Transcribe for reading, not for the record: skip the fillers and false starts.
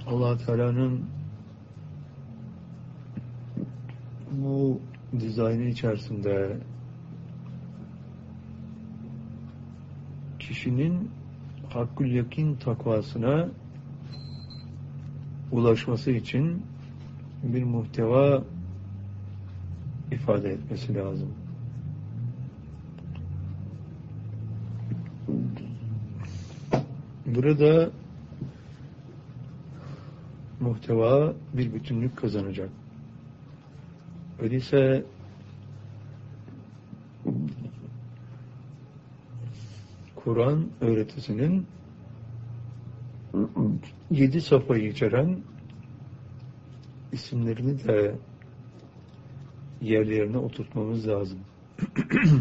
Allah Teala'nın bu dizaynı içerisinde kişinin hakkul yakin takvasına ulaşması için bir muhteva ifade etmesi lazım. Burada muhteva bir bütünlük kazanacak. Öyleyse Kur'an öğretisinin 7 safhayı içeren isimlerini de yerlerine oturtmamız lazım.